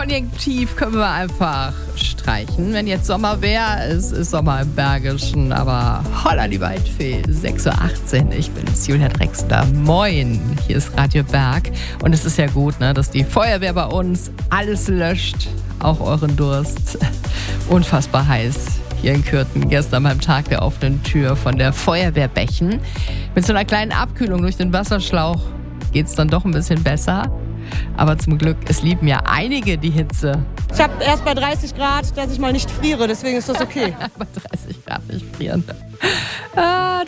Konjunktiv können wir einfach streichen. Wenn jetzt Sommer wäre, es ist Sommer im Bergischen, aber holla die Waldfee, 6.18 Uhr. Ich bin's, Julia Drexler. Moin, hier ist Radio Berg. Und es ist ja gut, ne, dass die Feuerwehr bei uns alles löscht, auch euren Durst. Unfassbar heiß hier in Kürten. Gestern beim Tag der offenen Tür von der Feuerwehr Bechen. Mit so einer kleinen Abkühlung durch den Wasserschlauch geht's dann doch ein bisschen besser. Aber zum Glück, es lieben ja einige die Hitze. Ich habe erst bei 30 Grad, dass ich mal nicht friere, deswegen ist das okay. Bei 30 Grad nicht frieren.